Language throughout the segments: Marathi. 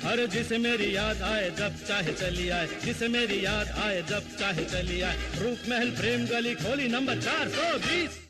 अरे जिसे मेरी याद आए जब चाहे चली आए, जिसे मेरी याद आए जब चाहे चली आए, रूप महल प्रेम गली खोली नंबर 420।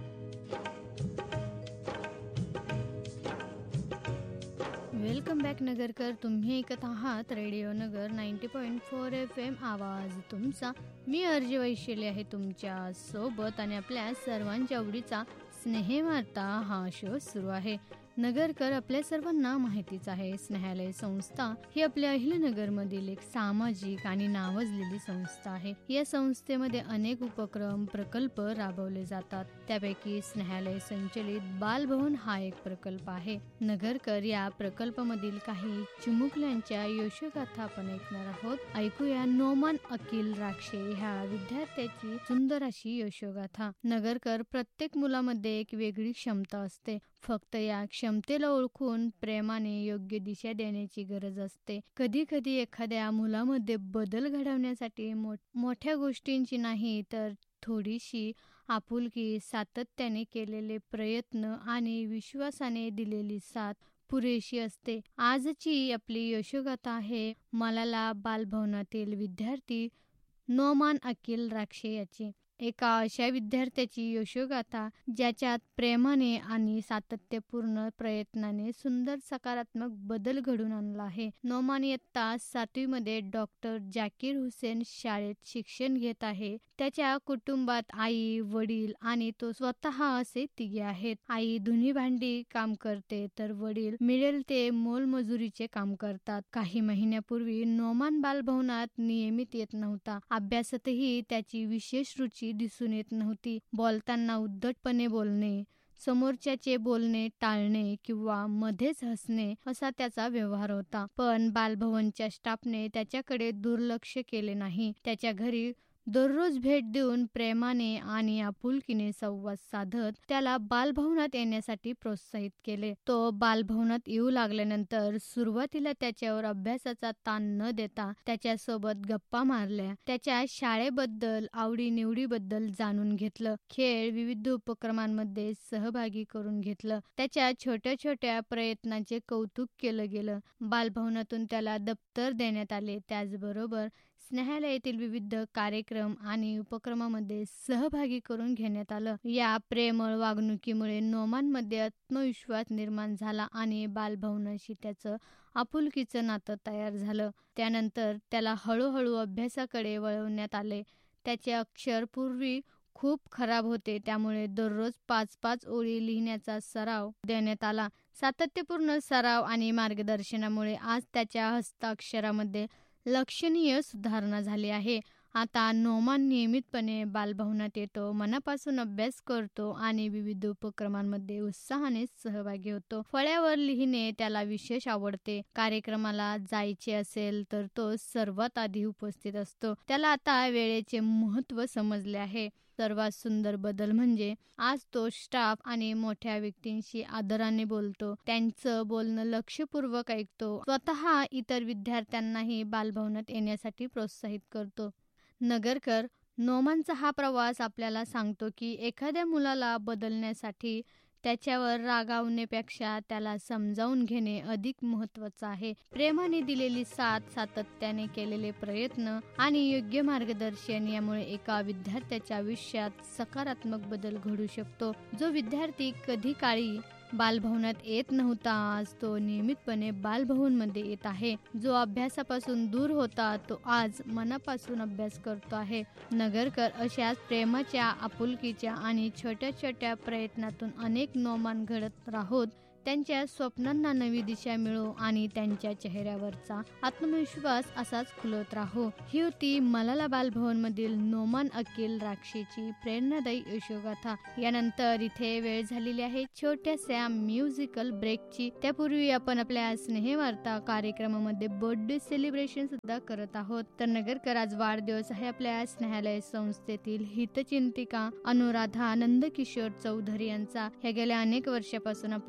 Welcome back Nagarkar. तुम्ही ऐकत आहात रेडिओ नगर 90.4 FM आवाज तुमचा. मी अर्जी वैशिले आहे तुमच्या सोबत आणि आपल्या सर्वांच्या आवडीचा स्नेहवार्ता हा शो सुरू आहे. नगरकर आपल्या सर्वांना माहितीच आहे, स्नेहालय संस्था ही आपल्या अहिल्यानगरमधील एक सामाजिक आणि नावाजलेली संस्था आहे. या संस्थेमध्ये अनेक उपक्रम प्रकल्प राबवले जातात. त्यापैकी स्नेहालय संचलित बालभवन हा एक प्रकल्प आहे. नगरकर या प्रकल्पामधील काही चिमुकल्यांच्या यशोगाथा आपण ऐकणार आहोत. ऐकूया नोमान अकिल राक्षे ह्या विद्यार्थ्याची सुंदर अशी यशोगाथा. नगरकर प्रत्येक मुलामध्ये एक वेगळी क्षमता असते. फक्त या क्षमतेला ओळखून प्रेमाने योग्य दिशा देण्याची गरज असते. कधी कधी एखाद्या मुलामध्ये बदल घडवण्यासाठी मोठ्या गोष्टींची नाही तर थोडीशी आपुलकी, सातत्याने केलेले प्रयत्न आणि विश्वासाने दिलेली साथ पुरेशी असते. आजची आपली यशोगाथा आहे मलाला बालभवनातील विद्यार्थी नोमान अकिल राक्षे याची. एका अशा विद्यार्थ्याची यशोगाथा ज्याच्यात प्रेमाने आणि सातत्यपूर्ण प्रयत्नाने सुंदर सकारात्मक बदल घडून आणला आहे. नोमान इयत्ता 7वी मध्ये डॉक्टर जाकीर हुसेन शाळेत शिक्षण घेत आहे. त्याच्या कुटुंबात आई, वडील आणि तो स्वतः असे तिघे आहेत. आई धुनी भांडी काम करते तर वडील मिळेल ते मोलमजुरीचे काम करतात. काही महिन्यापूर्वी नोमान बालभवनात नियमित येत नव्हता. अभ्यासातही त्याची विशेष रुची दिसून येत नव्हती. बोलताना उद्धटपणे बोलणे, समोरच्याचे बोलणे टाळणे किंवा मध्येच हसणे असा त्याचा व्यवहार होता. पण बालभवनच्या स्टाफने त्याच्याकडे दुर्लक्ष केले नाही. त्याच्या घरी दररोज भेट देऊन प्रेमाने आणि आपुलकीने संवाद साधत त्याला बालभवनात येण्यासाठी प्रोत्साहित केले. तो बालभवनात येऊ लागल्यानंतर सुरुवातीला त्याच्यावर अभ्यासाचा ताण न देता त्याच्यासोबत गप्पा मारल्या. त्याच्या शाळेबद्दल, आवडीनिवडीबद्दल जाणून घेतलं. खेळ, विविध उपक्रमांमध्ये सहभागी करून घेतलं. त्याच्या छोट्या छोट्या प्रयत्नांचे कौतुक केलं गेलं. बालभवनातून त्याला दप्तर देण्यात आले. त्याचबरोबर स्नेहालयातील विविध कार्यक्रम आणि उपक्रमामध्ये सहभागी करून घेण्यात आलं. या प्रेमळ वागणुकीमुळे नोमानमध्ये आत्मविश्वास निर्माण झाला आणि बालभवनाशी त्याचं आपुलकीचं नातं तयार झालं. त्यानंतर त्याला हळूहळू अभ्यासाकडे वळवण्यात आले. त्याचे अक्षर पूर्वी खूप खराब होते, त्यामुळे दररोज 5-5 ओळी लिहिण्याचा सराव देण्यात आला. सातत्यपूर्ण सराव आणि मार्गदर्शनामुळे आज त्याच्या हस्ताक्षरामध्ये लक्षणीय सुधारणा झाली आहे. आता नोमान नियमितपणे बालभवनात येतो, मनापासून अभ्यास करतो आणि विविध उपक्रमांमध्ये उत्साहाने सहभागी होतो. फळ्यावर लिहिणे त्याला विशेष आवडते. कार्यक्रमाला जायचे असेल तर तो सर्वात आधी उपस्थित असतो. त्याला आता वेळेचे महत्त्व समजले आहे. सर्वात सुंदर बदल म्हणजे आज तो स्टाफ आणि मोठ्या व्यक्तींशी आदराने बोलतो. त्यांचं बोलणं लक्षपूर्वक ऐकतो. स्वतः इतर विद्यार्थ्यांनाही बालभवनात येण्यासाठी प्रोत्साहित करतो. नगरकर, नोमानचा हा प्रवास आपल्याला सांगतो की एखाद्या मुलाला बदलण्यासाठी त्याच्यावर रागावण्यापेक्षा त्याला समजावून घेणे अधिक महत्त्वाचं आहे. प्रेमाने दिलेली साथ, सातत्याने केलेले प्रयत्न आणि योग्य मार्गदर्शन यामुळे एका विद्यार्थ्याच्या आयुष्यात सकारात्मक बदल घडू शकतो. जो विद्यार्थी कधी काळी बालभवनात येत नव्हता, आज तो नियमितपणे बालभवनमध्ये येत आहे. जो अभ्यासापासून दूर होता, तो आज मनापासून अभ्यास करतो आहे. नगरकर, अशाच प्रेमाच्या, आपुलकीच्या आणि छोट्या छोट्या प्रयत्नातून अनेक नोमान घडत राहोत. त्यांच्या स्वप्नांना नवी दिशा मिळो आणि त्यांच्या चेहऱ्यावरचा आत्मविश्वास असाच खुलत राहो. ही होती मलाला बालभवन मधील नोमान अकिल राक्षेची प्रेरणादायी यशोगाथा. यानंतर इथे वेळ झालेली आहे छोट्याशा म्युझिकल ब्रेकची. त्यापूर्वी आपण आपल्या स्नेहवार्ता कार्यक्रमामध्ये बर्थडे सेलिब्रेशन सुद्धा करत आहोत. तर नगरकर, आज वाढदिवस आहे आपल्या स्नेहालय संस्थेतील हितचिंतिका अनुराधा नंदकिशोर चौधरी यांचा. हे गेल्या अनेक वर्षापासून आपल्या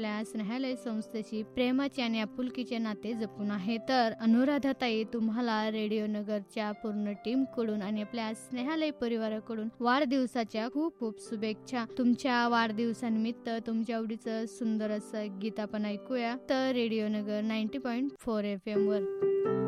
स्नेहालय संस्थेशी प्रेमाचे आणि आपुलकीचे नाते जपून आहे. तर अनुराधाताई, तुम्हाला रेडिओ नगरच्या पूर्ण टीम कडून आणि आपल्या स्नेहालय परिवाराकडून वाढदिवसाच्या खूप खूप शुभेच्छा. तुमच्या वाढदिवसानिमित्त तुमच्या आवडीचं सुंदर असं गीत आपण ऐकूया तर रेडिओ नगर 90.4 FM वर.